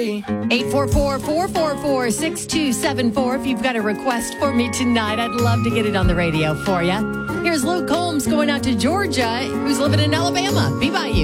844-444-6274. If you've got a request for me tonight, I'd love to get it on the radio for you. Here's Luke Combs going out to Georgia, who's living in Alabama. Be by you.